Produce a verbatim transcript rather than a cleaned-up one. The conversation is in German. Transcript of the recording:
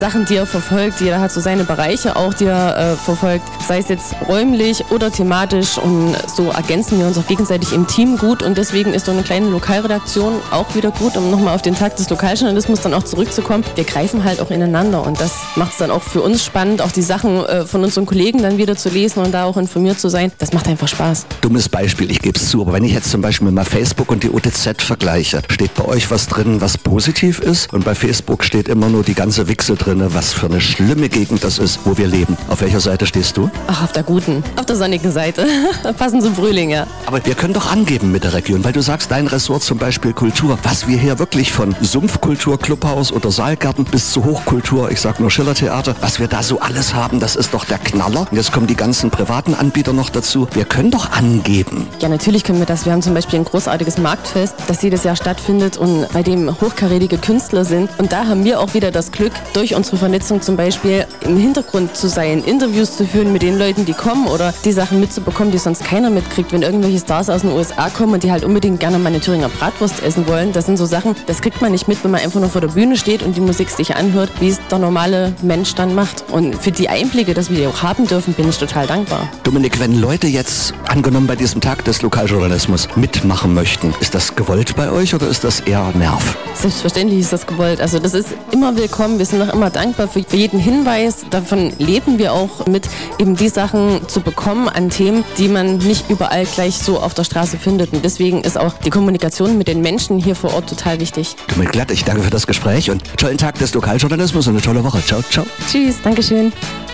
Sachen, die er verfolgt. Jeder hat so seine Bereiche auch, die er äh, verfolgt, sei es jetzt räumlich oder thematisch, und so ergänzen wir uns auch gegenseitig im Team gut, und deswegen ist so eine kleine Lokalredaktion auch wieder gut, um nochmal auf den Tag des Lokaljournalismus dann auch zurückzukommen. Wir greifen halt auch ineinander, und das macht es dann auch für uns spannend, auch die Sachen äh, von unseren Kollegen dann wieder zu lesen und da auch informiert zu sein. Das macht einfach Spaß. Dummes Beispiel, ich gebe es zu, aber wenn ich jetzt zum Beispiel mal Facebook und die O T Z vergleiche, steht bei euch was drin, was positiv ist, und bei Facebook steht immer nur die ganze Wichse drin, was für eine schlimme Gegend das ist, wo wir leben. Auf welcher Seite stehst du? Ach, auf der guten, auf der sonnigen Seite. Passend zum Frühling, ja. Aber wir können doch angeben mit der Region, weil du sagst, dein Ressort zum Beispiel Kultur, was wir hier wirklich von Sumpfkultur, Clubhaus oder Saalgarten bis zu Hochkultur, ich sag nur Schillertheater, was wir da so alles haben, das ist doch der Knaller. Und jetzt kommen die ganzen privaten Anbieter noch dazu. Wir können doch angeben. Ja, natürlich können wir das. Wir haben zum Beispiel ein großartiges Marktfest, das jedes Jahr stattfindet und bei dem hochkarätige Künstler sind. Und da haben wir auch wieder das Glück, durch unsere Vernetzung zum Beispiel im Hintergrund zu sein, Interviews zu führen mit den Leuten, die kommen, oder die Sachen mitzubekommen, die sonst keiner mitkriegt. Wenn irgendwelche Stars aus den U S A kommen und die halt unbedingt gerne mal eine Thüringer Bratwurst essen wollen, das sind so Sachen, das kriegt man nicht mit, wenn man einfach nur vor der Bühne steht und die Musik sich anhört, wie es der normale Mensch dann macht. Und für die Einblicke, dass wir die auch haben dürfen, bin ich total dankbar. Dominik, wenn Leute jetzt, angenommen bei diesem Tag des Lokaljournalismus, mitmachen möchten, ist das gewollt bei euch oder ist das eher Nerv? Selbstverständlich ist das gewollt. Also das ist immer willkommen. Wir sind auch immer dankbar für jeden Hinweis. Davon leben wir auch mit, eben die Sachen zu bekommen an Themen, die man nicht überall gleich so auf der Straße findet. Und deswegen ist auch die Kommunikation mit den Menschen hier vor Ort total wichtig. Dominik Glatt, ich danke für das Gespräch und tollen Tag des Lokaljournalismus und eine tolle Woche. Ciao, ciao. Tschüss, Dankeschön.